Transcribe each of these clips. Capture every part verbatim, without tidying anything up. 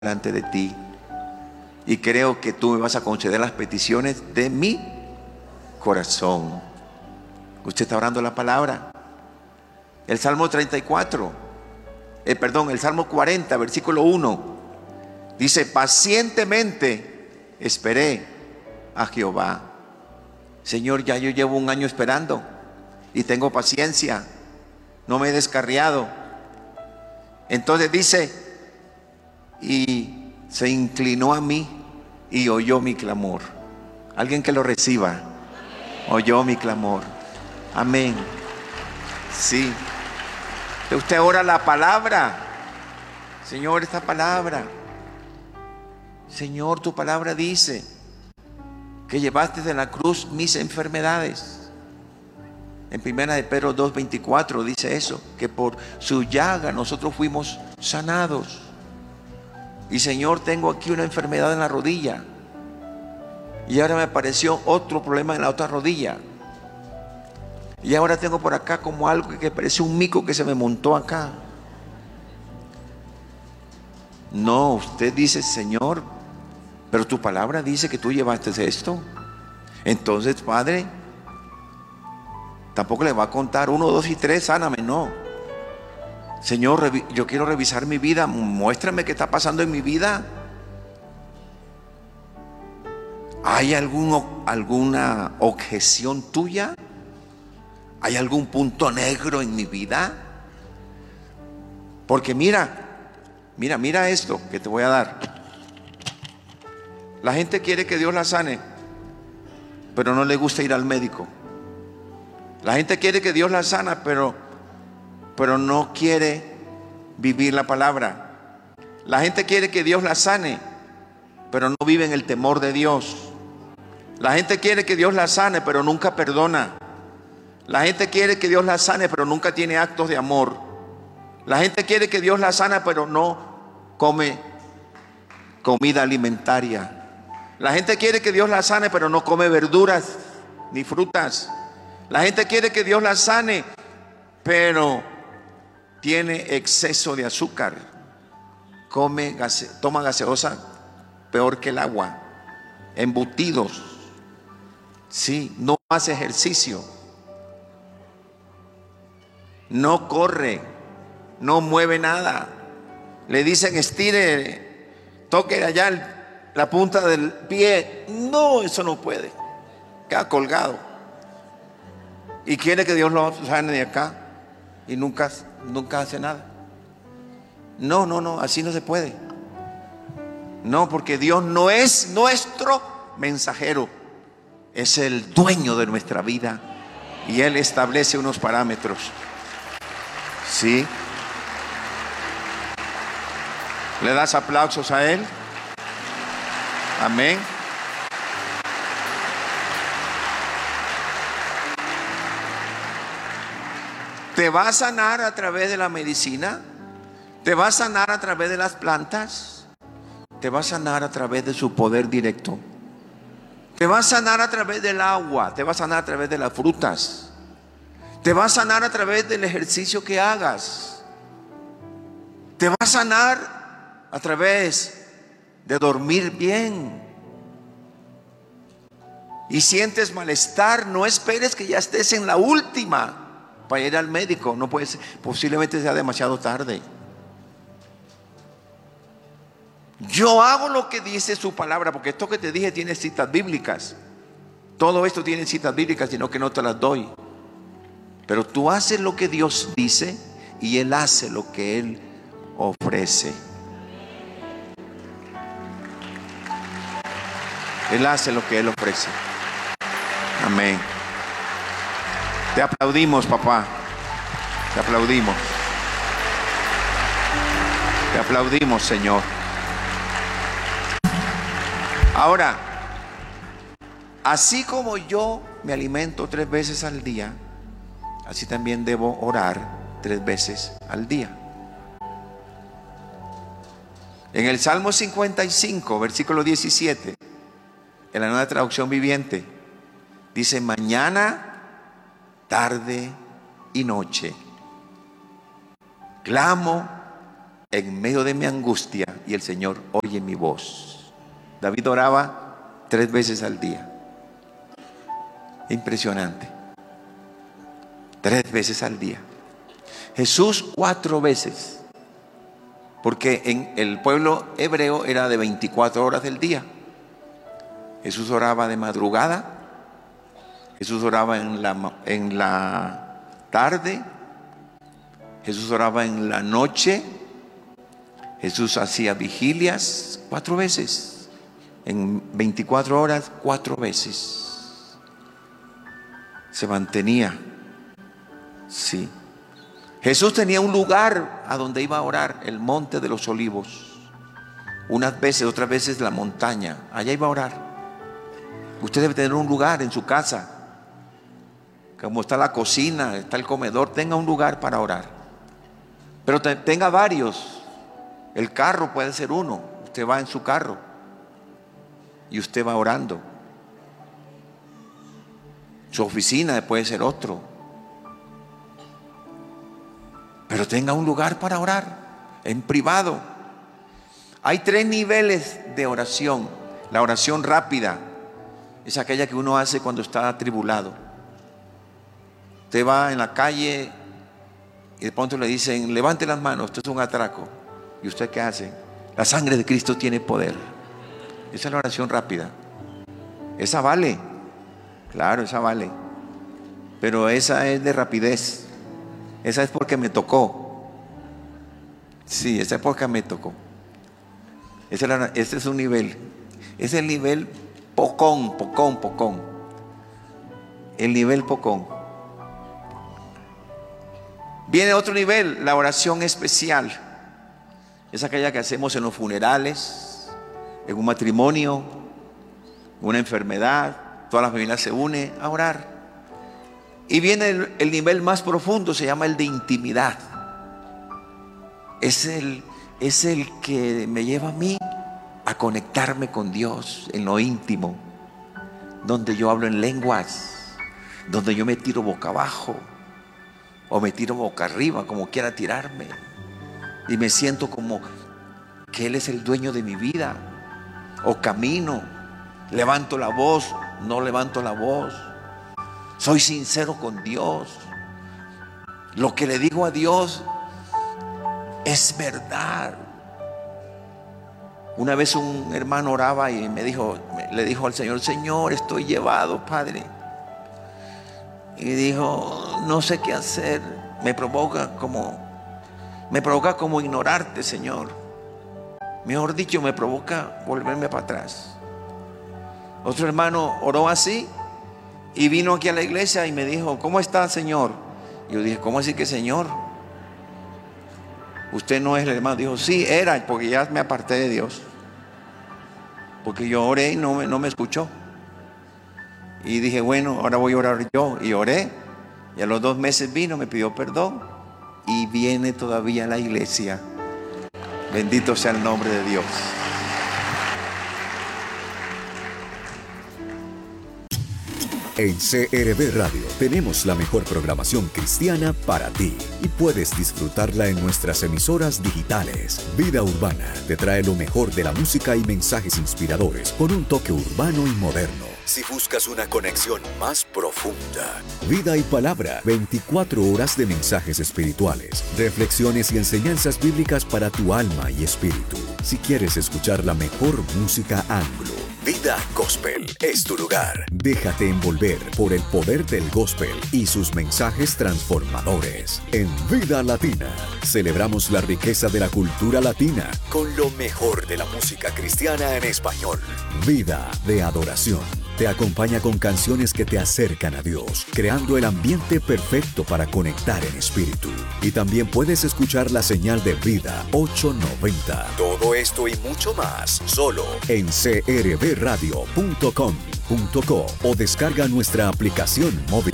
delante de ti. Y creo que tú me vas a conceder las peticiones de mi corazón. Usted está orando la palabra. El Salmo treinta y cuatro, eh, perdón, el Salmo cuarenta, versículo uno, dice: pacientemente esperé a Jehová. Señor, ya yo llevo un año esperando y tengo paciencia, no me he descarriado. Entonces dice: y se inclinó a mí y oyó mi clamor. Alguien que lo reciba. Oyó mi clamor. Amén. Sí. Usted ora la palabra. Señor, esta palabra. Señor, tu palabra dice que llevaste de la cruz mis enfermedades. En primera de Pedro dos veinticuatro dice eso, que por su llaga nosotros fuimos sanados. Y Señor, tengo aquí una enfermedad en la rodilla y ahora me apareció otro problema en la otra rodilla, y ahora tengo por acá como algo que parece un mico que se me montó acá. No, usted dice: Señor, pero tu palabra dice que tú llevaste esto. Entonces, Padre, tampoco le va a contar uno, dos y tres, sáname, no. Señor, yo quiero revisar mi vida, muéstrame qué está pasando en mi vida. ¿Hay algún, alguna objeción tuya? ¿Hay algún punto negro en mi vida? Porque mira, mira, mira esto que te voy a dar. La gente quiere que Dios la sane, pero no le gusta ir al médico. La gente quiere que Dios la sana, pero, pero no quiere vivir la palabra. La gente quiere que Dios la sane, pero no vive en el temor de Dios. La gente quiere que Dios la sane, pero nunca perdona. La gente quiere que Dios la sane, pero nunca tiene actos de amor. La gente quiere que Dios la sana, pero no come comida alimentaria. La gente quiere que Dios la sane, pero no come verduras ni frutas. La gente quiere que Dios la sane, pero tiene exceso de azúcar. Come, gase, toma gaseosa peor que el agua. Embutidos. Sí, no hace ejercicio. No corre, no mueve nada. Le dicen: estire, toque allá el, la punta del pie. No, eso no puede. Queda colgado. Y quiere que Dios lo sane de acá y nunca, nunca hace nada. No, no, no, así no se puede. No, porque Dios no es nuestro mensajero, es el dueño de nuestra vida y Él establece unos parámetros. ¿Sí? ¿Le das aplausos a Él? Amén. ¿Te va a sanar a través de la medicina? ¿Te va a sanar a través de las plantas? ¿Te va a sanar a través de su poder directo? ¿Te va a sanar a través del agua? ¿Te va a sanar a través de las frutas? Te va a sanar a través del ejercicio que hagas. Te va a sanar a través de dormir bien. Y sientes malestar, no esperes que ya estés en la última para ir al médico. No puede ser, posiblemente sea demasiado tarde. Yo hago lo que dice su palabra, porque esto que te dije tiene citas bíblicas. Todo esto tiene citas bíblicas, sino que no te las doy. Pero tú haces lo que Dios dice y Él hace lo que Él ofrece. Él hace lo que Él ofrece. Amén. Te aplaudimos, papá. Te aplaudimos. Te aplaudimos, Señor. Ahora, así como yo me alimento tres veces al día, así también debo orar tres veces al día. En el Salmo cincuenta y cinco, versículo diecisiete, en la Nueva Traducción Viviente, dice: mañana, tarde y noche clamo en medio de mi angustia y el Señor oye mi voz. David oraba tres veces al día. Impresionante. Tres veces al día. Jesús cuatro veces. Porque en el pueblo hebreo era de veinticuatro horas del día. Jesús oraba de madrugada. Jesús oraba en la, en la tarde. Jesús oraba en la noche. Jesús hacía vigilias cuatro veces. En veinticuatro horas, cuatro veces. Se mantenía. Sí. Jesús tenía un lugar a donde iba a orar, el monte de los olivos. Unas veces, otras veces la montaña. Allá iba a orar. Usted debe tener un lugar en su casa. Como está la cocina, está el comedor, tenga un lugar para orar. Pero te, tenga varios. El carro puede ser uno. Usted va en su carro y usted va orando. Su oficina puede ser otro. Pero tenga un lugar para orar en privado. Hay tres niveles de oración. La oración rápida es aquella que uno hace cuando está atribulado. Usted va en la calle y de pronto le dicen: levante las manos, esto es un atraco. ¿Y usted qué hace? La sangre de Cristo tiene poder. Esa es la oración rápida. Esa vale. Claro, esa vale. Pero esa es de rapidez. Esa es porque me tocó. Sí, esa es porque me tocó. Ese es, es un nivel. Es el nivel pocón, pocón, pocón. El nivel pocón. Viene otro nivel, la oración especial. Es aquella que hacemos en los funerales, en un matrimonio, una enfermedad. Toda la familia se une a orar. Y viene el, el nivel más profundo, se llama el de intimidad. Es el, es el que me lleva a mí a conectarme con Dios en lo íntimo, donde yo hablo en lenguas, donde yo me tiro boca abajo o me tiro boca arriba, como quiera tirarme, y me siento como que Él es el dueño de mi vida. O camino, levanto la voz, no levanto la voz, soy sincero con Dios. Lo que le digo a Dios es verdad. Una vez un hermano oraba y me dijo, le dijo al Señor: Señor, estoy llevado, Padre. Y dijo: no sé qué hacer. Me provoca como, me provoca como ignorarte, Señor. Mejor dicho, me provoca volverme para atrás. Otro hermano oró así y vino aquí a la iglesia y me dijo: ¿cómo está, Señor? Y yo dije: ¿cómo así que Señor? Usted no es el hermano. Dijo: sí, era, porque ya me aparté de Dios. Porque yo oré y no me, no me escuchó. Y dije: bueno, ahora voy a orar yo. Y oré. Y a los dos meses vino, me pidió perdón. Y viene todavía a la iglesia. Bendito sea el nombre de Dios. En C R V Radio tenemos la mejor programación cristiana para ti y puedes disfrutarla en nuestras emisoras digitales. Vida Urbana te trae lo mejor de la música y mensajes inspiradores con un toque urbano y moderno. Si buscas una conexión más profunda, Vida y Palabra, veinticuatro horas de mensajes espirituales, reflexiones y enseñanzas bíblicas para tu alma y espíritu. Si quieres escuchar la mejor música anglo, Vida Gospel es tu lugar. Déjate envolver por el poder del gospel y sus mensajes transformadores. En Vida Latina, celebramos la riqueza de la cultura latina con lo mejor de la música cristiana en español. Vida de Adoración te acompaña con canciones que te acercan a Dios, creando el ambiente perfecto para conectar en espíritu. Y también puedes escuchar la señal de Vida ochocientos noventa. Todo esto y mucho más, solo en c r v radio punto com punto co o descarga nuestra aplicación móvil.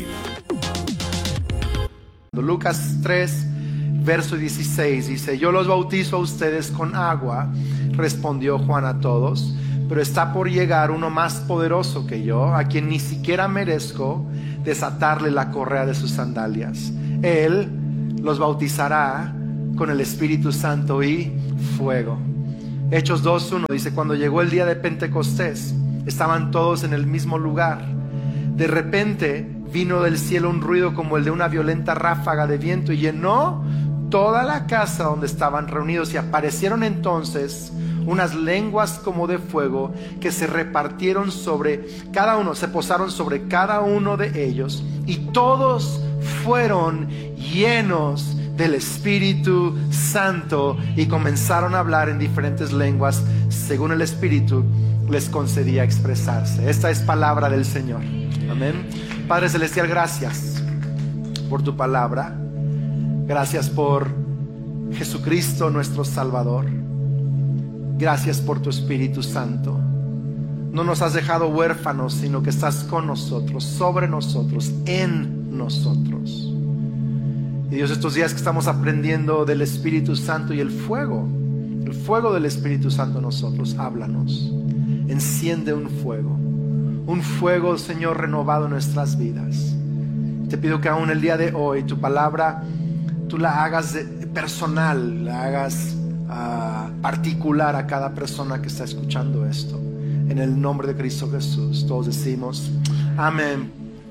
Lucas tres, verso dieciséis dice: yo los bautizo a ustedes con agua, respondió Juan a todos, pero está por llegar uno más poderoso que yo, a quien ni siquiera merezco desatarle la correa de sus sandalias. Él los bautizará con el Espíritu Santo y fuego. Hechos dos uno dice: cuando llegó el día de Pentecostés, estaban todos en el mismo lugar. De repente vino del cielo un ruido como el de una violenta ráfaga de viento y llenó toda la casa donde estaban reunidos, y aparecieron entonces unas lenguas como de fuego que se repartieron sobre cada uno, se posaron sobre cada uno de ellos, y todos fueron llenos del Espíritu Santo y comenzaron a hablar en diferentes lenguas según el Espíritu les concedía expresarse. Esta es palabra del Señor. Amén. Padre Celestial, gracias por tu palabra. Gracias por Jesucristo nuestro Salvador. Gracias por tu Espíritu Santo. No nos has dejado huérfanos, sino que estás con nosotros, sobre nosotros, en nosotros. Y Dios, estos días que estamos aprendiendo del Espíritu Santo y el fuego, el fuego del Espíritu Santo en nosotros, háblanos. Enciende un fuego, un fuego, Señor, renovado en nuestras vidas. Te pido que aún el día de hoy tu palabra tú la hagas de, personal, la hagas uh, particular a cada persona que está escuchando esto. En el nombre de Cristo Jesús, todos decimos amén.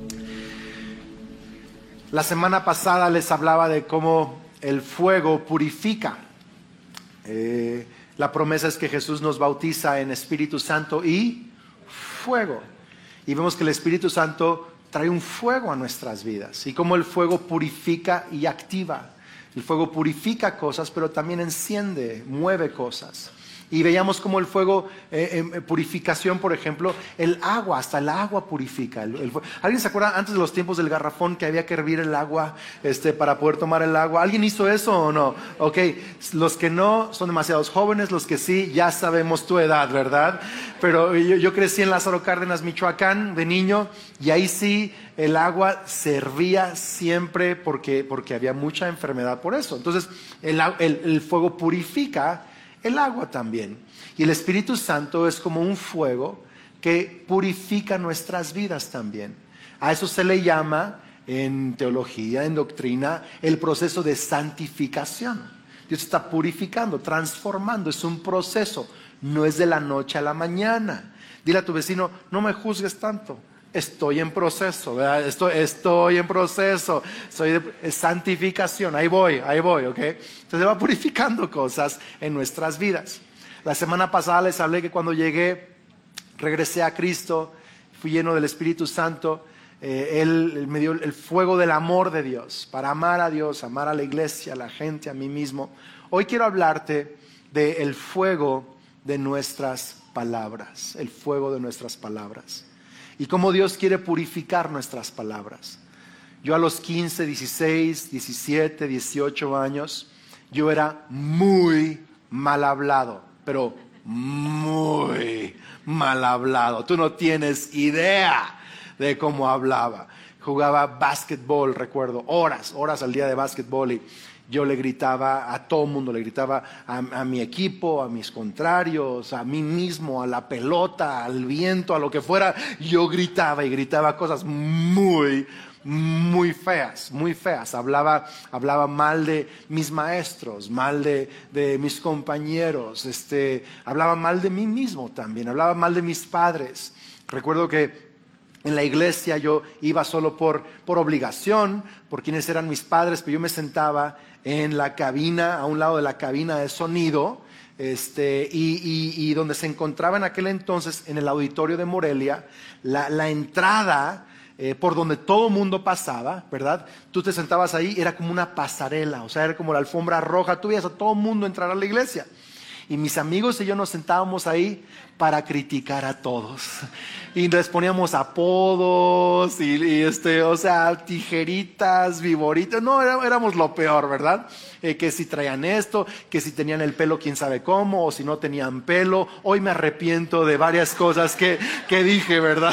La semana pasada les hablaba de cómo el fuego purifica. Eh, la promesa es que Jesús nos bautiza en Espíritu Santo y fuego. Y vemos que el Espíritu Santo trae un fuego a nuestras vidas, y cómo el fuego purifica y activa. El fuego purifica cosas, pero también enciende, mueve cosas. Y veíamos como el fuego, eh, eh, purificación, por ejemplo, el agua, hasta el agua purifica. El, el ¿Alguien se acuerda antes de los tiempos del garrafón que había que hervir el agua este, para poder tomar el agua? ¿Alguien hizo eso o no? Ok, los que no son demasiados jóvenes, los que sí, ya sabemos tu edad, ¿verdad? Pero yo, yo crecí en Lázaro Cárdenas, Michoacán, de niño, y ahí sí el agua se hervía siempre porque, porque había mucha enfermedad por eso. Entonces el, el, el fuego purifica el agua también. Y el Espíritu Santo es como un fuego que purifica nuestras vidas también. A eso se le llama en teología, en doctrina, el proceso de santificación. Dios está purificando, transformando. Es un proceso, no es de la noche a la mañana. Dile a tu vecino: no me juzgues tanto. Estoy en proceso, ¿verdad? Estoy, estoy en proceso, soy de santificación, ahí voy, ahí voy, ¿ok? Entonces va purificando cosas en nuestras vidas. La semana pasada les hablé que cuando llegué, regresé a Cristo, fui lleno del Espíritu Santo, eh, él, él me dio el fuego del amor de Dios, para amar a Dios, amar a la iglesia, a la gente, a mí mismo. Hoy quiero hablarte del fuego de nuestras palabras, el fuego de nuestras palabras. Y cómo Dios quiere purificar nuestras palabras. Yo a los quince, dieciséis, diecisiete, dieciocho años, yo era muy mal hablado, pero muy mal hablado. Tú no tienes idea de cómo hablaba. Jugaba básquetbol, recuerdo, horas, horas al día de básquetbol, y yo le gritaba a todo mundo, le gritaba a, a mi equipo, a mis contrarios, a mí mismo, a la pelota, al viento, a lo que fuera. Yo gritaba y gritaba cosas muy, muy feas, muy feas. Hablaba, hablaba mal de mis maestros, mal de, de mis compañeros, este, hablaba mal de mí mismo también, hablaba mal de mis padres. Recuerdo que en la iglesia yo iba solo por, por obligación, por quienes eran mis padres, pero yo me sentaba en la cabina, a un lado de la cabina de sonido, este, y, y, y donde se encontraba en aquel entonces, en el auditorio de Morelia, la, la entrada eh, por donde todo mundo pasaba, ¿verdad? Tú te sentabas ahí, era como una pasarela, o sea, era como la alfombra roja, tú veías a todo mundo entrar a la iglesia. Y mis amigos y yo nos sentábamos ahí para criticar a todos. Y les poníamos apodos y, y este, o sea, tijeritas, viboritas. No, era, éramos lo peor, ¿verdad? Eh, que si traían esto, que si tenían el pelo quién sabe cómo, o si no tenían pelo. Hoy me arrepiento de varias cosas que, que dije, ¿verdad?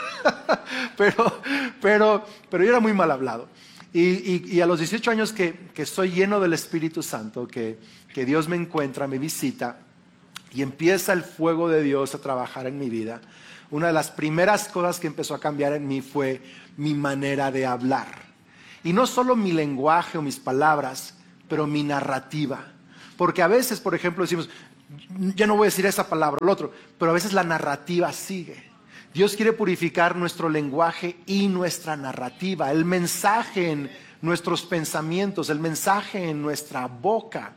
pero, pero, pero yo era muy mal hablado. Y, y, y a los dieciocho años que, que soy lleno del Espíritu Santo, que, que Dios me encuentra, me visita y empieza el fuego de Dios a trabajar en mi vida, una de las primeras cosas que empezó a cambiar en mí fue mi manera de hablar. Y no solo mi lenguaje o mis palabras, pero mi narrativa. Porque a veces, por ejemplo, decimos, ya no voy a decir esa palabra, el otro, pero a veces la narrativa sigue. Dios quiere purificar nuestro lenguaje y nuestra narrativa, el mensaje en nuestros pensamientos, el mensaje en nuestra boca.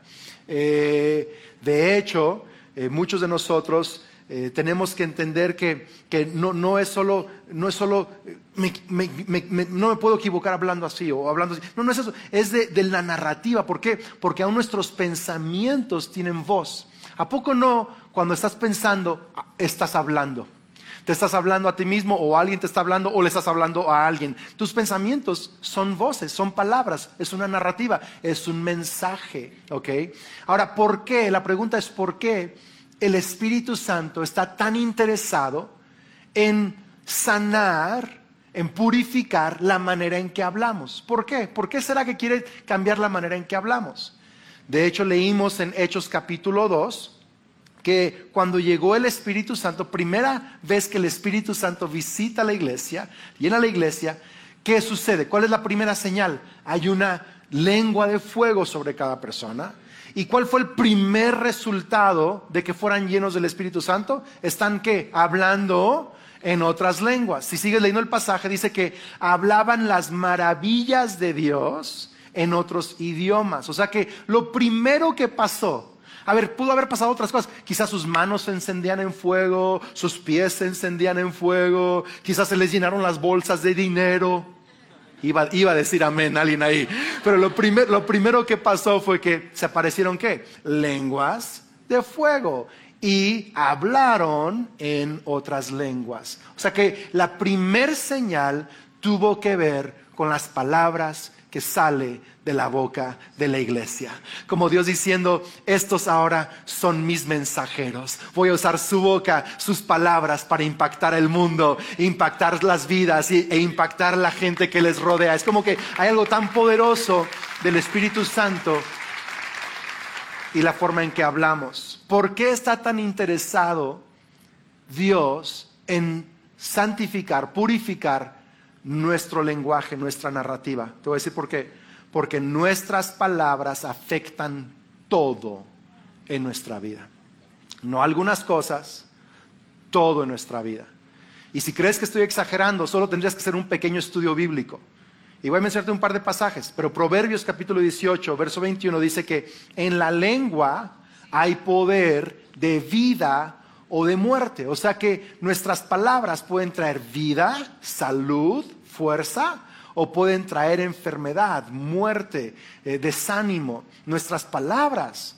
Eh, de hecho, eh, muchos de nosotros eh, tenemos que entender que, que no, no es solo, no es solo me, me, me, me, no me puedo equivocar hablando así o hablando así. No, no es eso, es de, de la narrativa. ¿Por qué? Porque aún nuestros pensamientos tienen voz. ¿A poco no cuando estás pensando, estás hablando? Te estás hablando a ti mismo o alguien te está hablando o le estás hablando a alguien. Tus pensamientos son voces, son palabras, es una narrativa, es un mensaje, ¿ok? Ahora, ¿por qué? La pregunta es ¿por qué el Espíritu Santo está tan interesado en sanar, en purificar la manera en que hablamos? ¿Por qué? ¿Por qué será que quiere cambiar la manera en que hablamos? De hecho, leímos en Hechos capítulo dos que cuando llegó el Espíritu Santo, primera vez que el Espíritu Santo visita la iglesia, llena la iglesia, ¿qué sucede? ¿Cuál es la primera señal? Hay una lengua de fuego sobre cada persona. ¿Y cuál fue el primer resultado de que fueran llenos del Espíritu Santo? Están ¿qué? Hablando en otras lenguas. Si sigues leyendo el pasaje, dice que hablaban las maravillas de Dios en otros idiomas. O sea que lo primero que pasó, a ver, pudo haber pasado otras cosas. Quizás sus manos se encendían en fuego, sus pies se encendían en fuego, quizás se les llenaron las bolsas de dinero. Iba, iba a decir amén alguien ahí. Pero lo, primer, lo primero que pasó fue que se aparecieron ¿qué? Lenguas de fuego. Y hablaron en otras lenguas. O sea que la primer señal tuvo que ver con las palabras que sale de la boca de la iglesia. Como Dios diciendo, estos ahora son mis mensajeros. Voy a usar su boca, sus palabras para impactar el mundo, impactar las vidas y, e impactar la gente que les rodea. Es como que hay algo tan poderoso del Espíritu Santo y la forma en que hablamos. ¿Por qué está tan interesado Dios en santificar, purificar nuestro lenguaje, nuestra narrativa? Te voy a decir por qué. Porque nuestras palabras afectan todo en nuestra vida. No algunas cosas, todo en nuestra vida. Y si crees que estoy exagerando, solo tendrías que hacer un pequeño estudio bíblico. Y voy a mencionarte un par de pasajes, pero Proverbios capítulo dieciocho, verso veintiuno dice que en la lengua hay poder de vida o de muerte. O sea que nuestras palabras pueden traer vida, salud, fuerza, o pueden traer enfermedad, muerte, eh, desánimo. Nuestras palabras.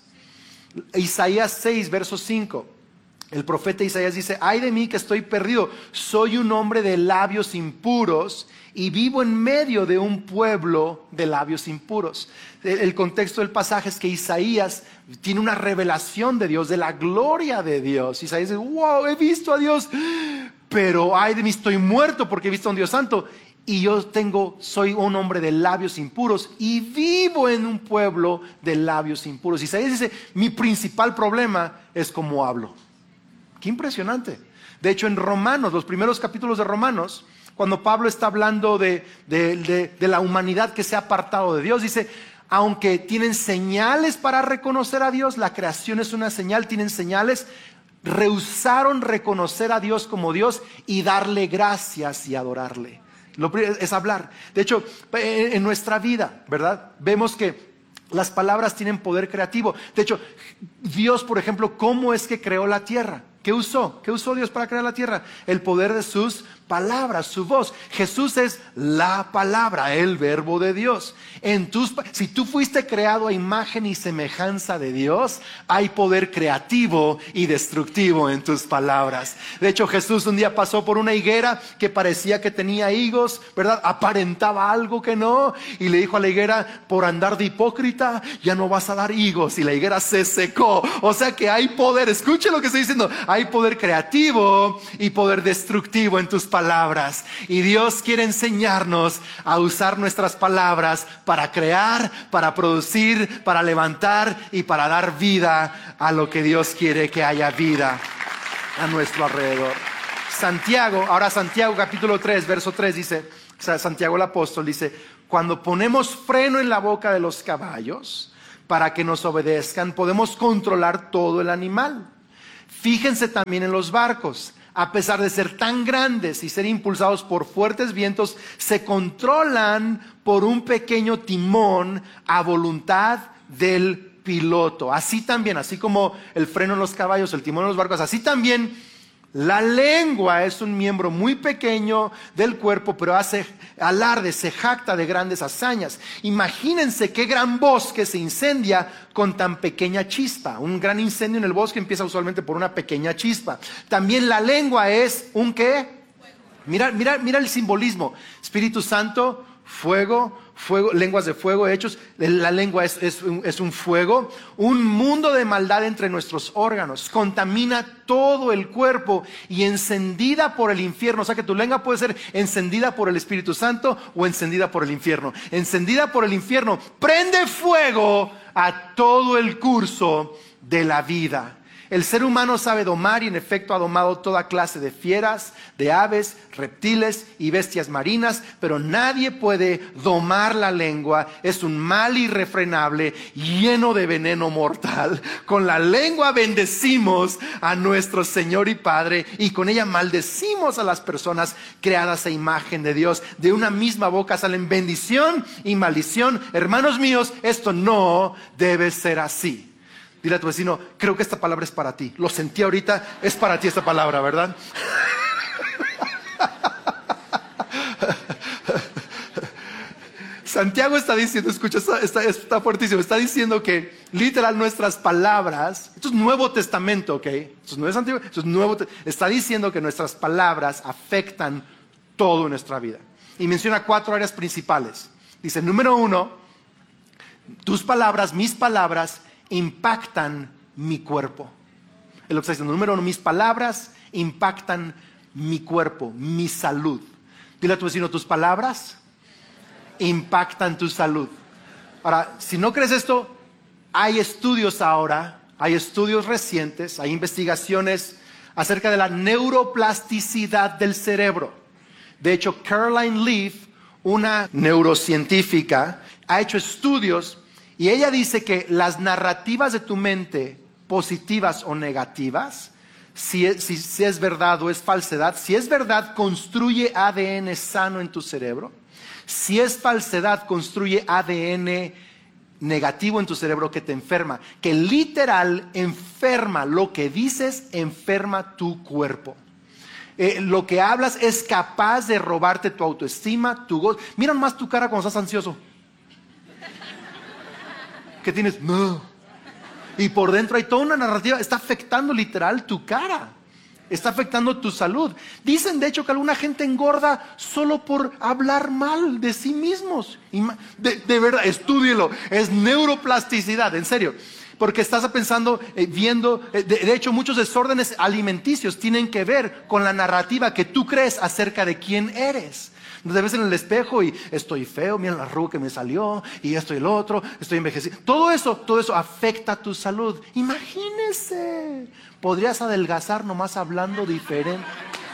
Isaías seis, verso cinco. El profeta Isaías dice, ay de mí que estoy perdido, soy un hombre de labios impuros y vivo en medio de un pueblo de labios impuros. El contexto del pasaje es que Isaías tiene una revelación de Dios, de la gloria de Dios. Isaías dice, wow, he visto a Dios, pero ay de mí estoy muerto porque he visto a un Dios santo. Y yo tengo, soy un hombre de labios impuros y vivo en un pueblo de labios impuros. Isaías dice, mi principal problema es cómo hablo. Qué impresionante. De hecho, en Romanos, los primeros capítulos de Romanos, cuando Pablo está hablando de, de, de, de la humanidad que se ha apartado de Dios, dice, aunque tienen señales para reconocer a Dios, la creación es una señal, tienen señales, rehusaron reconocer a Dios como Dios y darle gracias y adorarle. Lo primero es hablar. De hecho, en nuestra vida, ¿verdad? Vemos que las palabras tienen poder creativo. De hecho, Dios, por ejemplo, ¿cómo es que creó la tierra? ¿Qué usó? ¿Qué usó Dios para crear la tierra? El poder de sus palabras, su voz. Jesús es la palabra, el verbo de Dios. En tus, si tú fuiste creado a imagen y semejanza de Dios, hay poder creativo y destructivo en tus palabras. De hecho, Jesús un día pasó por una higuera que parecía que tenía higos, ¿verdad? Aparentaba algo que no. Y le dijo a la higuera, por andar de hipócrita, ya no vas a dar higos. Y la higuera se secó. O sea que hay poder, escuche lo que estoy diciendo, hay poder creativo y poder destructivo en tus palabras. Y Dios quiere enseñarnos a usar nuestras palabras para crear, para producir, para levantar y para dar vida a lo que Dios quiere que haya vida a nuestro alrededor. Santiago, ahora Santiago capítulo tres, verso tres dice, o sea, Santiago el apóstol dice, cuando ponemos freno en la boca de los caballos para que nos obedezcan, podemos controlar todo el animal. Fíjense también en los barcos. A pesar de ser tan grandes y ser impulsados por fuertes vientos, se controlan por un pequeño timón a voluntad del piloto. Así también, así como el freno en los caballos, el timón en los barcos, así también la lengua es un miembro muy pequeño del cuerpo, pero hace alarde, se jacta de grandes hazañas. Imagínense qué gran bosque se incendia con tan pequeña chispa. Un gran incendio en el bosque empieza usualmente por una pequeña chispa. También la lengua es un ¿qué? Mira, mira, mira el simbolismo. Espíritu Santo, fuego, fuego, lenguas de fuego hechos. La lengua es, es, un, es un fuego. Un mundo de maldad entre nuestros órganos. Contamina todo el cuerpo y encendida por el infierno. O sea que tu lengua puede ser encendida por el Espíritu Santo o encendida por el infierno. Encendida por el infierno prende fuego a todo el curso de la vida. El ser humano sabe domar y en efecto ha domado toda clase de fieras, de aves, reptiles y bestias marinas, pero nadie puede domar la lengua. Es un mal irrefrenable, lleno de veneno mortal. Con la lengua bendecimos a nuestro Señor y Padre y con ella maldecimos a las personas creadas a imagen de Dios. De una misma boca salen bendición y maldición. Hermanos míos, esto no debe ser así. Dile a tu vecino, creo que esta palabra es para ti. Lo sentí ahorita, es para ti esta palabra, ¿verdad? Santiago está diciendo, escucha, está, está, está fuertísimo, está diciendo que literal nuestras palabras, esto es Nuevo Testamento, ¿ok? Esto no es Antiguo, esto es Nuevo, está diciendo que nuestras palabras afectan todo en nuestra vida. Y menciona cuatro áreas principales. Dice, número uno, tus palabras, mis palabras, impactan mi cuerpo. Es lo que está diciendo. Número uno, mis palabras impactan mi cuerpo, mi salud. Dile a tu vecino, tus palabras impactan tu salud. Ahora, si no crees esto, hay estudios ahora, hay estudios recientes, hay investigaciones acerca de la neuroplasticidad del cerebro. De hecho, Caroline Leaf, una neurocientífica, ha hecho estudios y ella dice que las narrativas de tu mente, positivas o negativas, si es, si, si es verdad o es falsedad, si es verdad, construye A D N sano en tu cerebro. Si es falsedad, construye A D N negativo en tu cerebro que te enferma. Que literal enferma, lo que dices enferma tu cuerpo. Eh, lo que hablas es capaz de robarte tu autoestima, tu gozo. Mira más tu cara cuando estás ansioso. ¿Qué tienes? No. Y por dentro hay toda una narrativa. Está afectando literal tu cara. Está afectando tu salud. Dicen de hecho que alguna gente engorda solo por hablar mal de sí mismos. De, de verdad, estúdielo. Es neuroplasticidad, en serio. Porque estás pensando, eh, viendo, eh, de, de hecho muchos desórdenes alimenticios tienen que ver con la narrativa que tú crees acerca de quién eres. Te ves en el espejo y estoy feo, mira la arruga que me salió y esto y el otro, estoy envejecido. Todo eso, todo eso afecta tu salud. Imagínese, podrías adelgazar nomás hablando diferente.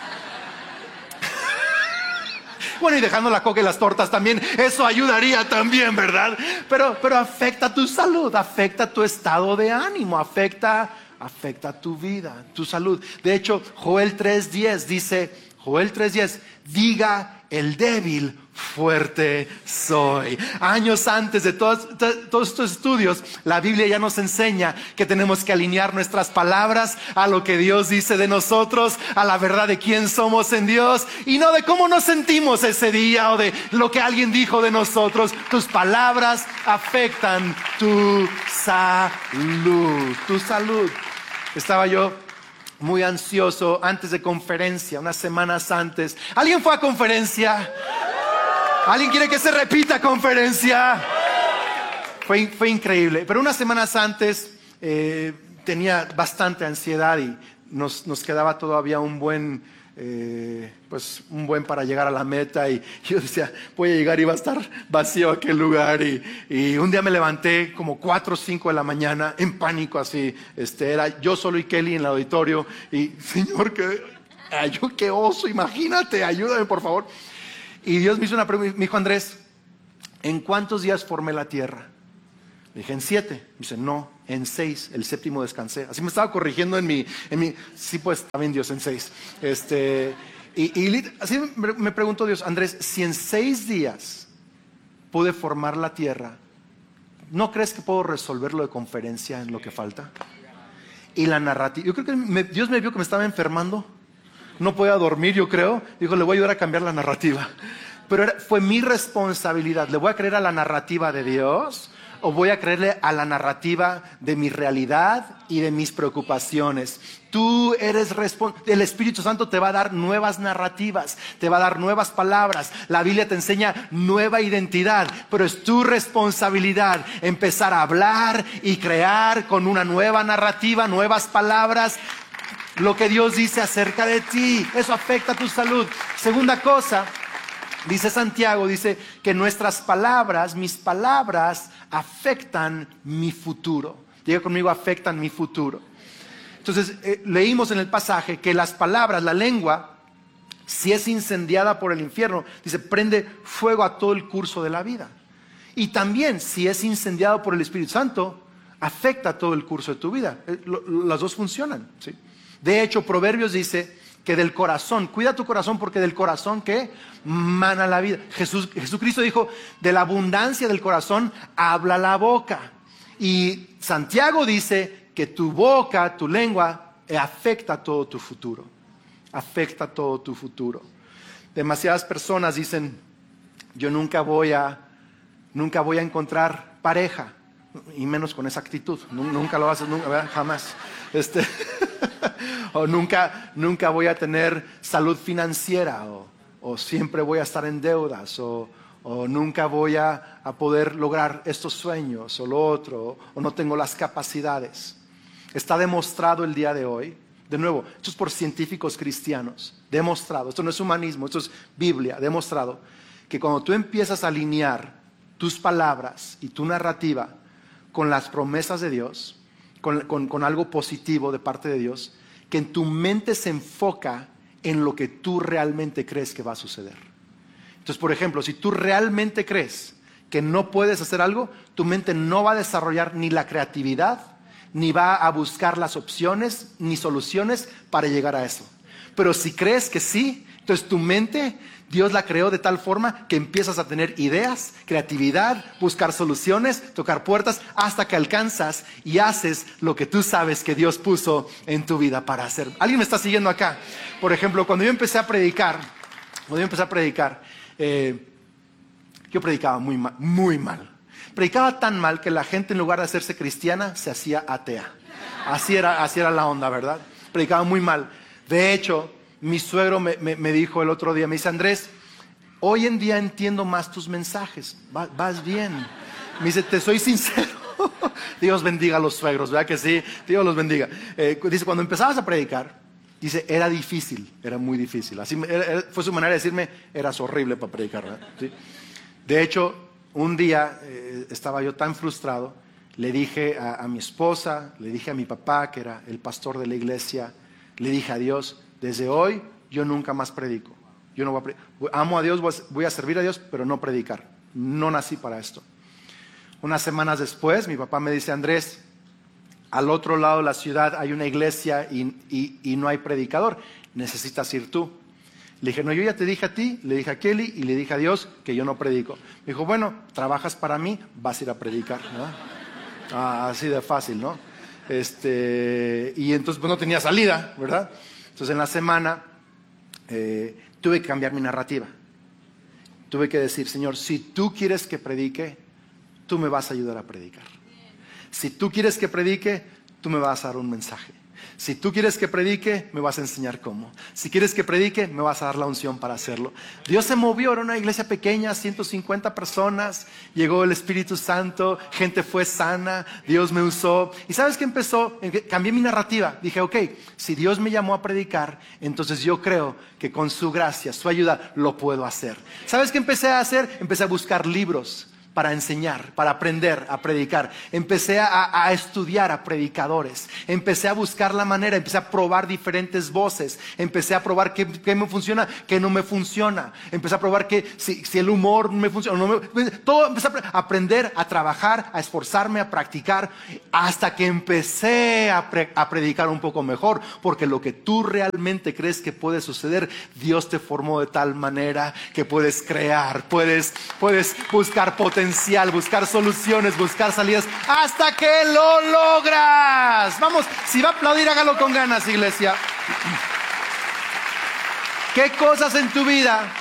Bueno, y dejando la coca y las tortas también, eso ayudaría también, ¿verdad? Pero, pero afecta tu salud, afecta tu estado de ánimo, afecta, afecta tu vida, tu salud. De hecho, Joel tres diez dice, Joel tres diez, diga el débil, fuerte soy. Años antes de todos, todos estos estudios, la Biblia ya nos enseña que tenemos que alinear nuestras palabras a lo que Dios dice de nosotros, a la verdad de quién somos en Dios y no de cómo nos sentimos ese día o de lo que alguien dijo de nosotros. Tus palabras afectan tu salud, tu salud. Estaba yo muy ansioso antes de conferencia, unas semanas antes. ¿Alguien fue a conferencia? ¿Alguien quiere que se repita conferencia? Fue, fue increíble. Pero unas semanas antes eh, tenía bastante ansiedad y nos, nos quedaba todavía un buen, eh, pues un buen para llegar a la meta. Y yo decía, voy a llegar y va a estar vacío aquel lugar. Y, y un día me levanté como cuatro o cinco de la mañana en pánico así. Este, era yo solo y Kelly en el auditorio. Y Señor, qué, ay, qué oso, imagínate, ayúdame por favor. Y Dios me hizo una pregunta, me dijo, Andrés, ¿en cuántos días formé la tierra? Le dije, en siete. Dice, no, en seis, el séptimo descansé. Así me estaba corrigiendo en mi, en mi sí, pues está bien Dios, en seis. Este, y, y así me, me preguntó Dios, Andrés, si en seis días pude formar la tierra, ¿no crees que puedo resolverlo de conferencia en lo que falta? Y la narrativa, yo creo que me, Dios me vio que me estaba enfermando, no podía dormir, yo creo. Dijo, le voy a ayudar a cambiar la narrativa. Pero era, fue mi responsabilidad. ¿Le voy a creer a la narrativa de Dios o voy a creerle a la narrativa de mi realidad y de mis preocupaciones? Tú eres responsable. El Espíritu Santo te va a dar nuevas narrativas, te va a dar nuevas palabras. La Biblia te enseña nueva identidad, pero es tu responsabilidad empezar a hablar y crear con una nueva narrativa, nuevas palabras, lo que Dios dice acerca de ti. Eso afecta a tu salud. Segunda cosa, dice Santiago, dice que nuestras palabras, mis palabras, afectan mi futuro. Diga conmigo, afectan mi futuro. Entonces, eh, leímos en el pasaje que las palabras, la lengua, si es incendiada por el infierno, dice, prende fuego a todo el curso de la vida. Y también, si es incendiado por el Espíritu Santo, afecta todo el curso de tu vida. Eh, lo, las dos funcionan, ¿sí? De hecho, Proverbios dice que del corazón, cuida tu corazón porque del corazón que mana la vida. Jesús, Jesucristo dijo, de la abundancia del corazón habla la boca. Y Santiago dice que tu boca, tu lengua, afecta todo tu futuro. Afecta todo tu futuro. Demasiadas personas dicen, yo nunca voy a, nunca voy a encontrar pareja. Y menos con esa actitud. Nunca lo haces, nunca, jamás. Este, o nunca, nunca voy a tener salud financiera, o, o siempre voy a estar en deudas, o, o nunca voy a, a poder lograr estos sueños, o lo otro, o, o no tengo las capacidades. Está demostrado el día de hoy, de nuevo, esto es por científicos cristianos, demostrado, esto no es humanismo, esto es Biblia, demostrado, que cuando tú empiezas a alinear tus palabras y tu narrativa con las promesas de Dios, Con, con, con algo positivo de parte de Dios, que en tu mente se enfoca en lo que tú realmente crees que va a suceder. Entonces, por ejemplo, si tú realmente crees que no puedes hacer algo, tu mente no va a desarrollar ni la creatividad, ni va a buscar las opciones, ni soluciones para llegar a eso. Pero si crees que sí, entonces tu mente, Dios la creó de tal forma que empiezas a tener ideas, creatividad, buscar soluciones, tocar puertas, hasta que alcanzas y haces lo que tú sabes que Dios puso en tu vida para hacer. ¿Alguien me está siguiendo acá? Por ejemplo, cuando yo empecé a predicar, cuando yo empecé a predicar, eh, yo predicaba muy mal, muy mal. Predicaba tan mal que la gente, en lugar de hacerse cristiana, se hacía atea. Así era, así era la onda, ¿verdad? Predicaba muy mal. De hecho, mi suegro me, me, me dijo el otro día, me dice, Andrés, hoy en día entiendo más tus mensajes, Va, vas bien. Me dice, te soy sincero. Dios bendiga a los suegros, ¿verdad que sí? Dios los bendiga. Eh, dice, cuando empezabas a predicar, dice, era difícil, era muy difícil. Así era, era, fue su manera de decirme, eras horrible para predicar, ¿verdad? ¿Sí? De hecho, un día eh, estaba yo tan frustrado, le dije a, a mi esposa, le dije a mi papá, que era el pastor de la iglesia, le dije a Dios, desde hoy yo nunca más predico. Yo no voy a predicar. Amo a Dios, voy a servir a Dios, pero no predicar. No nací para esto. Unas semanas después, mi papá me dice, Andrés, al otro lado de la ciudad hay una iglesia y, y, y no hay predicador. Necesitas ir tú. Le dije, no, yo ya te dije a ti, le dije a Kelly y le dije a Dios que yo no predico. Me dijo, bueno, trabajas para mí, vas a ir a predicar, ¿no? Ah, así de fácil, ¿no? Este, y entonces pues no tenía salida, ¿verdad? Entonces en la semana eh, tuve que cambiar mi narrativa. Tuve que decir, Señor, si tú quieres que predique, tú me vas a ayudar a predicar. Si tú quieres que predique, tú me vas a dar un mensaje. Si tú quieres que predique, me vas a enseñar cómo. Si quieres que predique, me vas a dar la unción para hacerlo. Dios se movió, era una iglesia pequeña, ciento cincuenta personas. Llegó el Espíritu Santo, gente fue sana, Dios me usó. ¿Y sabes qué empezó? Cambié mi narrativa. Dije, ok, si Dios me llamó a predicar, entonces yo creo que con su gracia, su ayuda, lo puedo hacer. ¿Sabes qué empecé a hacer? Empecé a buscar libros para enseñar, para aprender a predicar. Empecé a, a estudiar a predicadores. Empecé a buscar la manera, empecé a probar diferentes voces. Empecé a probar qué, qué me funciona, qué no me funciona. Empecé a probar que si, si el humor me funciona o no me, todo empecé a aprender, a trabajar, a esforzarme, a practicar, hasta que empecé a, pre, a predicar un poco mejor. Porque lo que tú realmente crees que puede suceder, Dios te formó de tal manera que puedes crear, puedes, puedes buscar potencial, buscar soluciones, buscar salidas, hasta que lo logras. Vamos, si va a aplaudir, hágalo con ganas, iglesia. ¿Qué cosas en tu vida,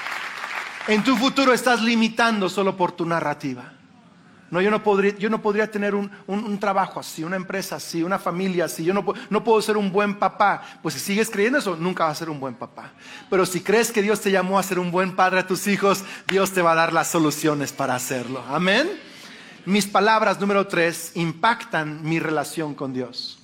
en tu futuro, estás limitando solo por tu narrativa? No, yo no podría, yo no podría tener un, un, un trabajo así, una empresa así, una familia así. Yo no, no puedo ser un buen papá. Pues si sigues creyendo eso, nunca vas a ser un buen papá. Pero si crees que Dios te llamó a ser un buen padre a tus hijos, Dios te va a dar las soluciones para hacerlo. Amén. Mis palabras, número tres, impactan mi relación con Dios.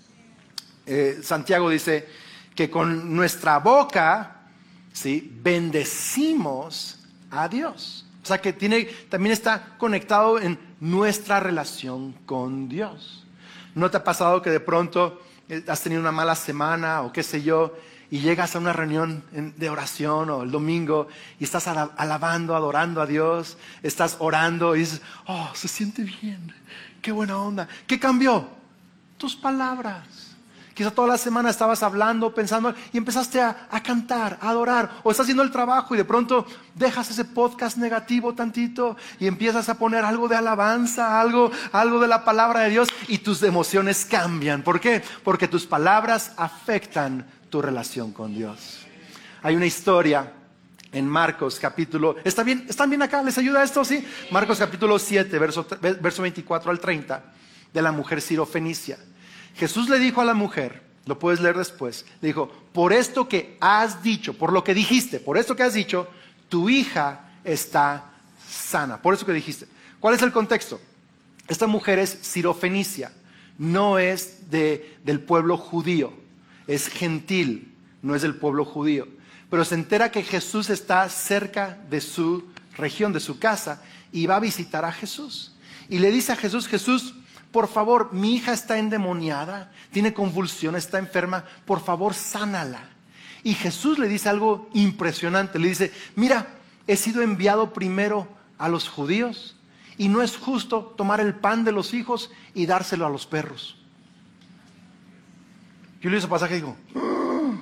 Eh, Santiago dice que con nuestra boca, ¿sí?, bendecimos a Dios. O sea que tiene, también está conectado en nuestra relación con Dios. ¿No te ha pasado que de pronto has tenido una mala semana o qué sé yo, y llegas a una reunión de oración o el domingo y estás alabando, adorando a Dios, estás orando y dices, oh, se siente bien, qué buena onda? ¿Qué cambió? Tus palabras. Quizá toda la semana estabas hablando, pensando y empezaste a, a cantar, a adorar, o estás haciendo el trabajo y de pronto dejas ese podcast negativo tantito y empiezas a poner algo de alabanza, algo, algo de la palabra de Dios, y tus emociones cambian. ¿Por qué? Porque tus palabras afectan tu relación con Dios. Hay una historia en Marcos capítulo, ¿está bien? ¿Están bien acá? ¿Les ayuda esto? ¿Sí? Marcos capítulo siete, verso, verso veinticuatro al treinta, de la mujer sirofenicia. Jesús le dijo a la mujer, lo puedes leer después, le dijo, por esto que has dicho, por lo que dijiste, por esto que has dicho, tu hija está sana. Por eso que dijiste. ¿Cuál es el contexto? Esta mujer es sirofenicia, no es de, del pueblo judío, es gentil, no es del pueblo judío. Pero se entera que Jesús está cerca de su región, de su casa, y va a visitar a Jesús. Y le dice a Jesús, Jesús, por favor, mi hija está endemoniada, tiene convulsiones, está enferma, por favor, sánala. Y Jesús le dice algo impresionante, le dice, mira, he sido enviado primero a los judíos y no es justo tomar el pan de los hijos y dárselo a los perros. Yo leí ese pasaje y digo, ¡oh!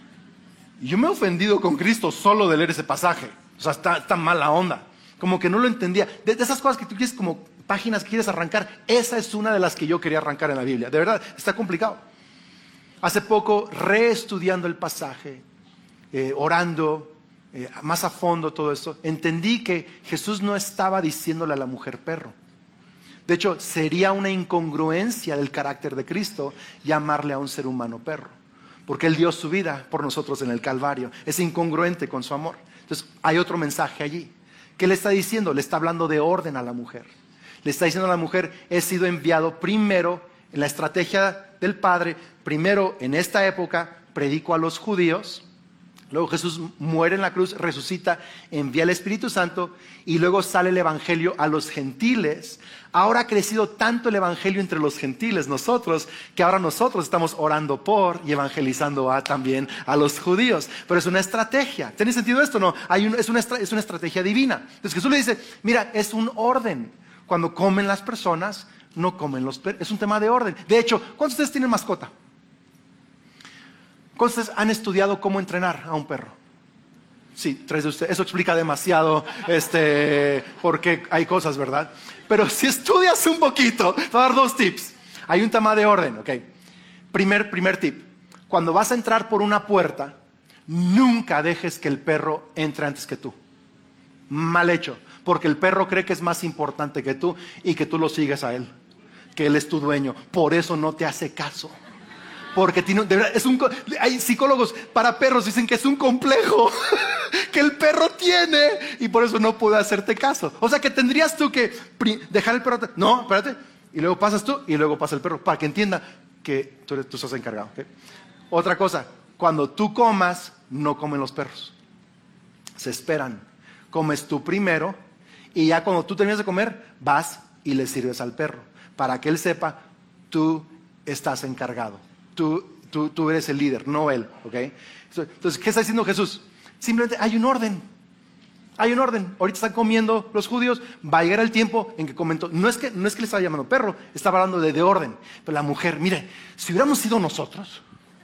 Yo me he ofendido con Cristo solo de leer ese pasaje. O sea, está, está mala onda. Como que no lo entendía. De, de esas cosas que tú quieres como páginas que quieres arrancar, esa es una de las que yo quería arrancar en la Biblia. De verdad, está complicado. Hace poco, reestudiando el pasaje, eh, orando eh, más a fondo todo esto, entendí que Jesús no estaba diciéndole a la mujer perro. De hecho, sería una incongruencia del carácter de Cristo llamarle a un ser humano perro, porque Él dio su vida por nosotros en el Calvario. Es incongruente con su amor. Entonces, hay otro mensaje allí. ¿Qué le está diciendo? Le está hablando de orden a la mujer. Le está diciendo a la mujer, he sido enviado primero en la estrategia del Padre, primero en esta época predico a los judíos, luego Jesús muere en la cruz, resucita, envía el Espíritu Santo y luego sale el Evangelio a los gentiles. Ahora ha crecido tanto el Evangelio entre los gentiles, nosotros, que ahora nosotros estamos orando por y evangelizando a, también a los judíos. Pero es una estrategia. ¿Tiene sentido esto? No, Hay un, es, una, es una estrategia divina. Entonces Jesús le dice, mira, es un orden. Cuando comen las personas, no comen los perros. Es un tema de orden. De hecho, ¿cuántos de ustedes tienen mascota? ¿Cuántos de ustedes han estudiado cómo entrenar a un perro? Sí, tres de ustedes. Eso explica demasiado, este, porque hay cosas, ¿verdad? Pero si estudias un poquito, te voy a dar dos tips. Hay un tema de orden, ¿ok? Primer, primer tip. Cuando vas a entrar por una puerta, nunca dejes que el perro entre antes que tú. Mal hecho. Porque el perro cree que es más importante que tú y que tú lo sigues a él, que él es tu dueño. Por eso no te hace caso. Porque tiene, de verdad, es un, hay psicólogos para perros dicen que es un complejo que el perro tiene y por eso no puede hacerte caso. O sea que tendrías tú que dejar el perro. No, espérate. Y luego pasas tú y luego pasa el perro para que entienda que tú, eres, tú estás encargado. ¿Okay? Otra cosa, cuando tú comas, no comen los perros. Se esperan. Comes tú primero. Y ya cuando tú terminas de comer, vas y le sirves al perro, para que él sepa, tú estás encargado. Tú, tú, tú eres el líder, no él. ¿Okay? Entonces, ¿qué está diciendo Jesús? Simplemente hay un orden. Hay un orden. Ahorita están comiendo los judíos. Va a llegar el tiempo en que comentó. No es que, no es que le estaba llamando perro, estaba hablando de, de orden. Pero la mujer, mire, si hubiéramos sido nosotros.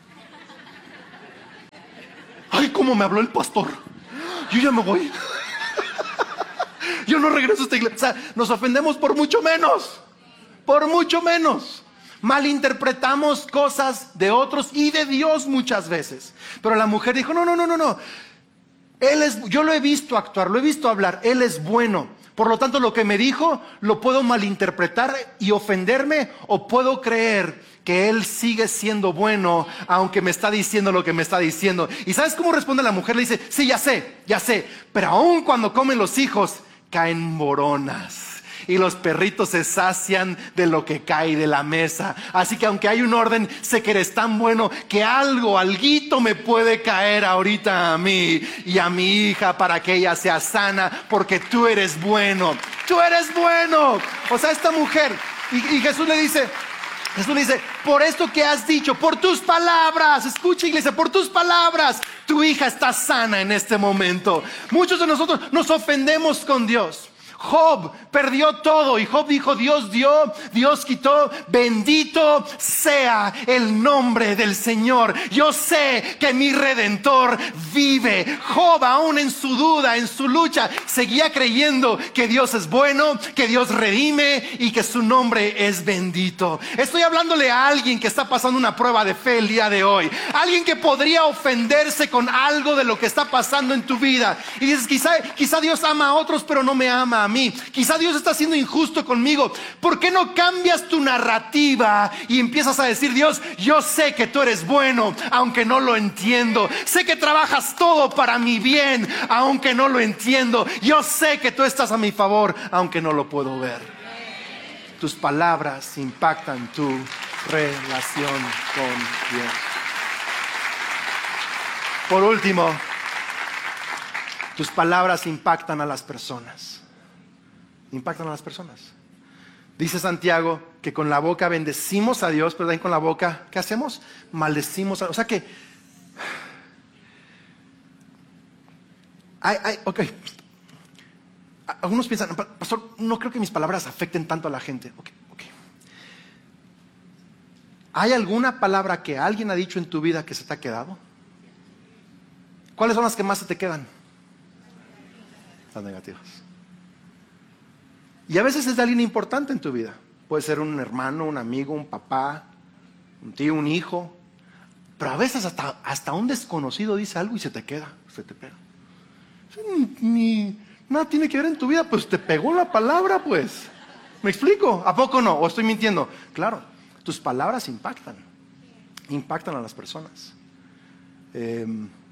Ay, cómo me habló el pastor. Yo ya me voy. Yo no regreso a esta iglesia. O sea, nos ofendemos por mucho menos. Por mucho menos. Malinterpretamos cosas de otros y de Dios muchas veces. Pero la mujer dijo, no, no, no, no, no. Él es, yo lo he visto actuar, lo he visto hablar. Él es bueno. Por lo tanto, lo que me dijo lo puedo malinterpretar y ofenderme, o puedo creer que Él sigue siendo bueno, aunque me está diciendo lo que me está diciendo. ¿Y sabes cómo responde la mujer? Le dice, sí, ya sé, ya sé. Pero aún cuando comen los hijos, caen moronas. Y los perritos se sacian de lo que cae de la mesa. Así que aunque hay un orden, sé que eres tan bueno que algo, alguito me puede caer ahorita a mí y a mi hija para que ella sea sana, porque tú eres bueno. Tú eres bueno. O sea, esta mujer, y, y Jesús le dice, Jesús le dice, por esto que has dicho, por tus palabras, escucha iglesia, por tus palabras, tu hija está sana en este momento. Muchos de nosotros nos ofendemos con Dios. Job perdió todo y Job dijo, Dios dio, Dios quitó, bendito sea el nombre del Señor. Yo sé que mi Redentor vive. Job, aún en su duda, en su lucha, seguía creyendo que Dios es bueno, que Dios redime y que su nombre es bendito. Estoy hablándole a alguien que está pasando una prueba de fe el día de hoy. Alguien que podría ofenderse con algo de lo que está pasando en tu vida. Y dices, quizá, quizá Dios ama a otros, pero no me ama a mí. Quizá Dios está siendo injusto conmigo. ¿Por qué no cambias tu narrativa y empiezas a decir, Dios, yo sé que tú eres bueno, aunque no lo entiendo. Sé que trabajas todo para mi bien, aunque no lo entiendo. Yo sé que tú estás a mi favor, aunque no lo puedo ver. Tus palabras impactan tu relación con Dios. Por último, tus palabras impactan a las personas. Impactan a las personas. Dice Santiago que con la boca bendecimos a Dios, pero también con la boca, ¿qué hacemos? Maldecimos a, o sea que hay, hay, ok. Algunos piensan, pastor, no creo que mis palabras afecten tanto a la gente. Ok, ok. ¿Hay alguna palabra que alguien ha dicho en tu vida que se te ha quedado? ¿Cuáles son las que más se te quedan? Las negativas. Y a veces es de alguien importante en tu vida. Puede ser un hermano, un amigo, un papá, un tío, un hijo. Pero a veces hasta, hasta un desconocido dice algo y se te queda, se te pega. Ni, nada tiene que ver en tu vida, pues te pegó la palabra, pues. ¿Me explico? ¿A poco no? ¿O estoy mintiendo? Claro, tus palabras impactan. Impactan a las personas. Eh,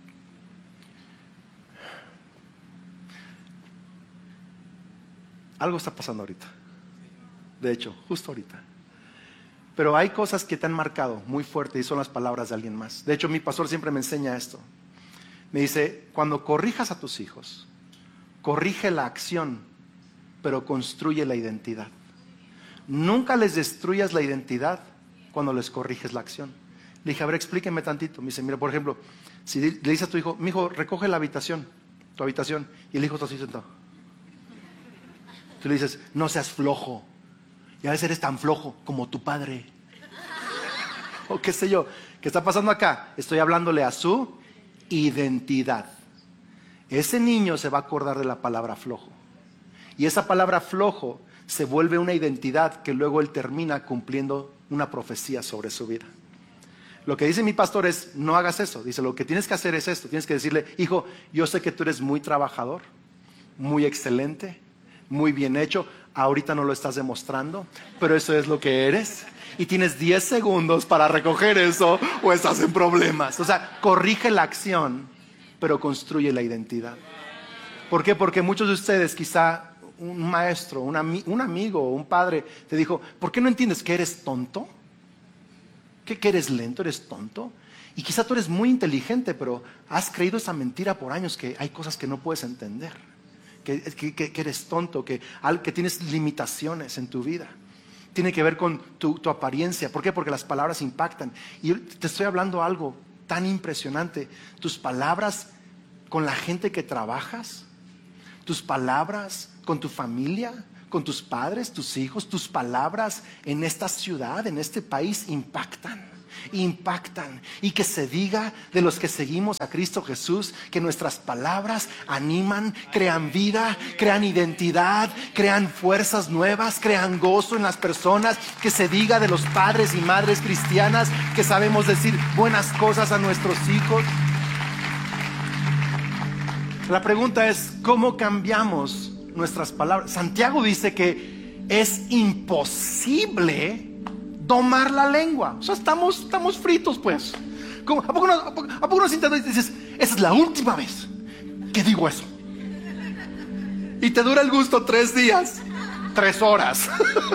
Algo está pasando ahorita. De hecho, justo ahorita. Pero hay cosas que te han marcado muy fuerte y son las palabras de alguien más. De hecho, mi pastor siempre me enseña esto. Me dice, cuando corrijas a tus hijos, corrige la acción, pero construye la identidad. Nunca les destruyas la identidad cuando les corriges la acción. Le dije, a ver, explíqueme tantito. Me dice, mira, por ejemplo, si le dices a tu hijo, mi hijo, recoge la habitación, tu habitación, y el hijo está así sentado. Tú le dices, no seas flojo. Y a veces eres tan flojo como tu padre. O qué sé yo. ¿Qué está pasando acá? Estoy hablándole a su identidad. Ese niño se va a acordar de la palabra flojo. Y esa palabra flojo se vuelve una identidad que luego él termina cumpliendo una profecía sobre su vida. Lo que dice mi pastor es, no hagas eso. Dice, lo que tienes que hacer es esto. Tienes que decirle, hijo, yo sé que tú eres muy trabajador, muy excelente, muy bien hecho. Ahorita no lo estás demostrando, pero eso es lo que eres. Y tienes diez segundos para recoger eso o estás en problemas. O sea, corrige la acción, pero construye la identidad. ¿Por qué? Porque muchos de ustedes, quizá un maestro, un, ami- un amigo, un padre te dijo, ¿por qué no entiendes que eres tonto? ¿Que, que eres lento, eres tonto? Y quizá tú eres muy inteligente, pero has creído esa mentira por años, que hay cosas que no puedes entender, que, que, que eres tonto, que, que tienes limitaciones en tu vida. Tiene que ver con tu, tu apariencia. ¿Por qué? Porque las palabras impactan. Y te estoy hablando algo tan impresionante. Tus palabras con la gente que trabajas, tus palabras con tu familia, con tus padres, tus hijos, tus palabras en esta ciudad, en este país impactan. Impactan. Y que se diga de los que seguimos a Cristo Jesús que nuestras palabras animan, crean vida, crean identidad, crean fuerzas nuevas, crean gozo en las personas. Que se diga de los padres y madres cristianas que sabemos decir buenas cosas a nuestros hijos. La pregunta es, ¿cómo cambiamos nuestras palabras? Santiago dice que es imposible domar la lengua. O sea, estamos, estamos fritos, pues. ¿Cómo? ¿A poco no, a poco, a poco no sientas y dices, esa es la última vez que digo eso? Y te dura el gusto tres días, tres horas.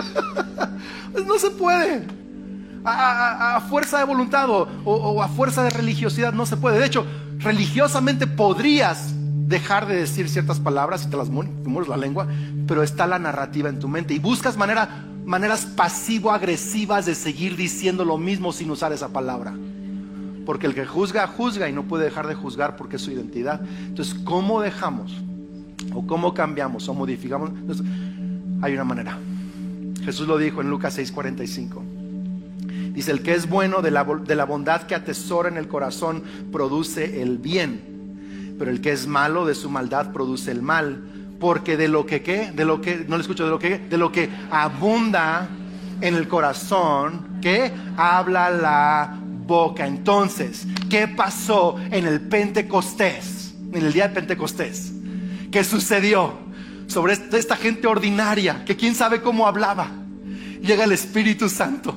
Pues no se puede. A, a, a fuerza de voluntad o, o, o a fuerza de religiosidad no se puede. De hecho, religiosamente podrías dejar de decir ciertas palabras y te las mueres la lengua, pero está la narrativa en tu mente y buscas manera, maneras pasivo-agresivas de seguir diciendo lo mismo sin usar esa palabra, porque el que juzga, juzga y no puede dejar de juzgar porque es su identidad. Entonces, ¿cómo dejamos o cómo cambiamos o modificamos? Entonces, hay una manera. Jesús lo dijo en Lucas seis cuarenta y cinco. Dice, el que es bueno de la, de la bondad que atesora en el corazón produce el bien, pero el que es malo de su maldad produce el mal, porque de lo que ¿qué? De lo que, no le escucho, de lo que de lo que abunda en el corazón, ¿qué? Habla la boca. Entonces, ¿qué pasó en el Pentecostés? En el día de Pentecostés, ¿qué sucedió? Sobre esta, esta gente ordinaria, que quién sabe cómo hablaba, llega el Espíritu Santo.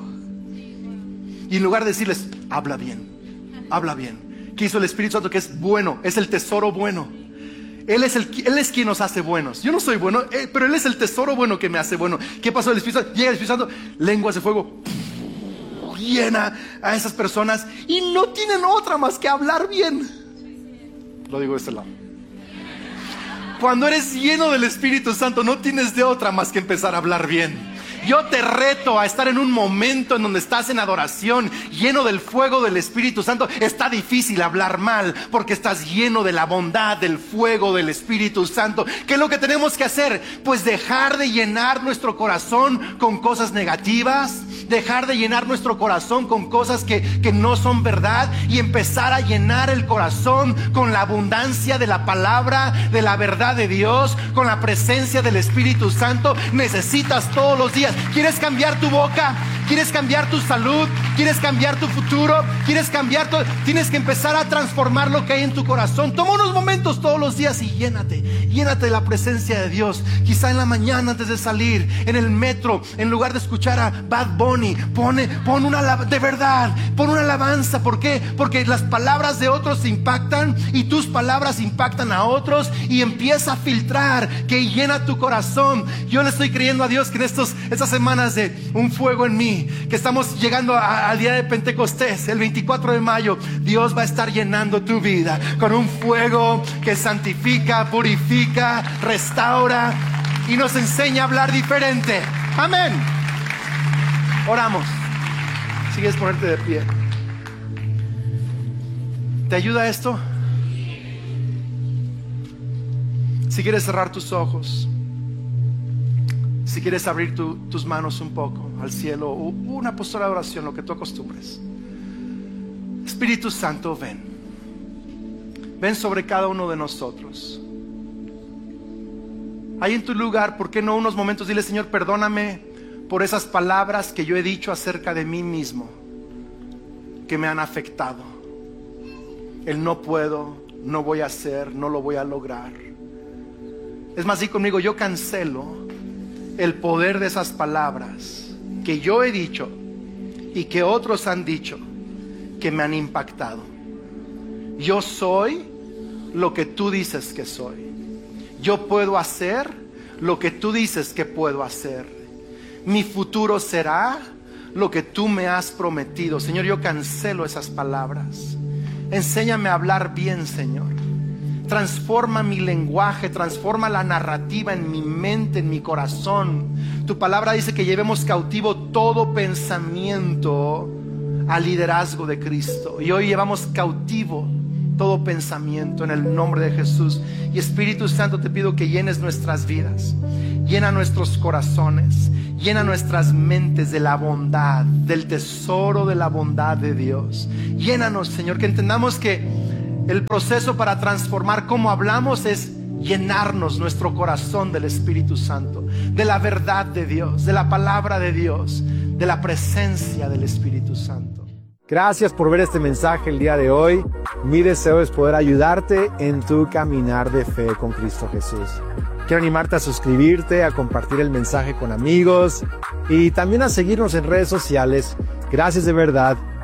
Y en lugar de decirles, habla bien, habla bien, ¿qué hizo el Espíritu Santo? Que es bueno, es el tesoro bueno. Él es, el, él es quien nos hace buenos. Yo no soy bueno, eh, pero Él es el tesoro bueno que me hace bueno. ¿Qué pasó? El Espíritu Santo, llega el Espíritu Santo, lenguas de fuego, llena a esas personas y no tienen otra más que hablar bien. Lo digo de este lado. Cuando eres lleno del Espíritu Santo, no tienes de otra más que empezar a hablar bien. Yo te reto a estar en un momento en donde estás en adoración, lleno del fuego del Espíritu Santo. Está difícil hablar mal porque estás lleno de la bondad, del fuego del Espíritu Santo. ¿Qué es lo que tenemos que hacer? Pues dejar de llenar nuestro corazón con cosas negativas, dejar de llenar nuestro corazón con cosas que, que no son verdad, y empezar a llenar el corazón con la abundancia de la palabra, de la verdad de Dios, con la presencia del Espíritu Santo. Necesitas todos los días. ¿Quieres cambiar tu boca? ¿Quieres cambiar tu salud? ¿Quieres cambiar tu futuro? ¿Quieres cambiar todo? Tienes que empezar a transformar lo que hay en tu corazón. Toma unos momentos todos los días y llénate. Llénate de la presencia de Dios. Quizá en la mañana antes de salir, en el metro, en lugar de escuchar a Bad Bunny, pone, pon una de verdad, pon una alabanza. ¿Por qué? Porque las palabras de otros impactan y tus palabras impactan a otros, y empieza a filtrar que llena tu corazón. Yo le estoy creyendo a Dios que en estos, estas semanas de un fuego en mí, que estamos llegando a, al día de Pentecostés, el veinticuatro de mayo, Dios va a estar llenando tu vida con un fuego que santifica, purifica, restaura y nos enseña a hablar diferente. Amén. Oramos. Si quieres ponerte de pie. ¿Te ayuda esto? Si quieres cerrar tus ojos, si quieres abrir tu, tus manos un poco al cielo, o una postura de oración, lo que tú acostumbres. Espíritu Santo, ven. Ven sobre cada uno de nosotros. Ahí en tu lugar, ¿por qué no unos momentos? Dile, Señor, perdóname por esas palabras que yo he dicho acerca de mí mismo, que me han afectado. El no puedo, no voy a hacer, no lo voy a lograr. Es más, di conmigo, yo cancelo el poder de esas palabras que yo he dicho y que otros han dicho, que me han impactado. Yo soy lo que tú dices que soy. Yo puedo hacer lo que tú dices que puedo hacer. Mi futuro será lo que tú me has prometido. Señor, yo cancelo esas palabras. Enséñame a hablar bien, Señor. Transforma mi lenguaje, transforma la narrativa en mi mente, en mi corazón. Tu palabra dice que llevemos cautivo todo pensamiento al liderazgo de Cristo. Y hoy llevamos cautivo todo pensamiento en el nombre de Jesús. Y Espíritu Santo, te pido que llenes nuestras vidas, llena nuestros corazones, llena nuestras mentes de la bondad, del tesoro de la bondad de Dios. Llénanos, Señor, que entendamos que el proceso para transformar cómo hablamos es llenarnos nuestro corazón del Espíritu Santo, de la verdad de Dios, de la palabra de Dios, de la presencia del Espíritu Santo. Gracias por ver este mensaje el día de hoy. Mi deseo es poder ayudarte en tu caminar de fe con Cristo Jesús. Quiero animarte a suscribirte, a compartir el mensaje con amigos y también a seguirnos en redes sociales. Gracias de verdad